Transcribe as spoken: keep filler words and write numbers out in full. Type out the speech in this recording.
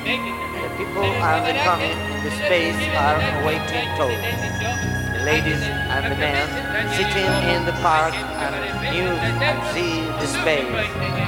The people are coming in the space are awaiting told. The ladies and the men sitting in the park and muse and see the space.